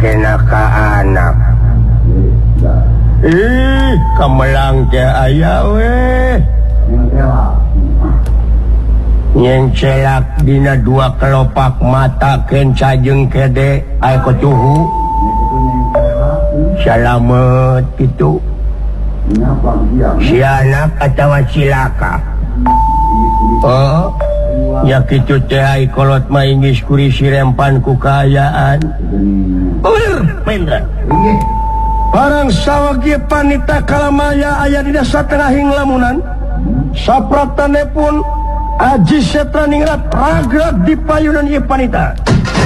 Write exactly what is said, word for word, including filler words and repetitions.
ka anak ih kamelang teh aya we nyencelak dina dua kelopak mata kenca jeung kede aya kutuhu salamet itu si anak atawa cilaka oh ya kitu teh ai kolot mah geus kuri sirempan ku kaayaan ulir pendra barang sawagi panita kalamaya aya dina satengahing lamunan sapratane pun aji setra ningrat ragrak di payunan ieu panita